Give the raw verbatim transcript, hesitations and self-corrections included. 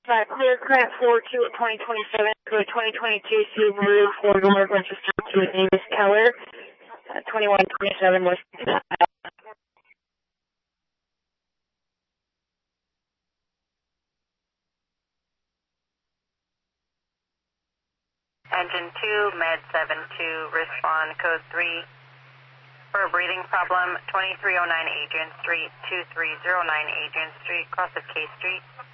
Uh, clear current four two at twenty twenty-seven to a twenty twenty-two Subaru four door registered to Davis Keller, uh, twenty-one twenty-seven West. Engine two, Med seven two, respond code three for a breathing problem, twenty-three oh nine Adrian Street, two three oh nine Adrian Street, cross of K Street.